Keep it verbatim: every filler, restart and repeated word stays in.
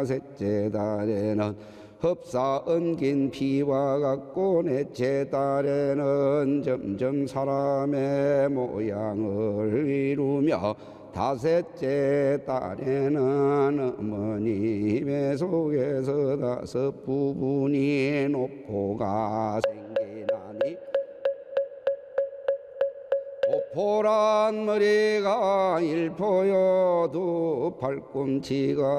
셋째 달에는 흡사 엉긴 피와 같고 넷째 달에는 점점 사람의 모양을 이루며 다섯째 달에는 어머님의 속에서 다섯 부분이 노포가 생기나니 오포란 머리가 일포여 두 팔꿈치가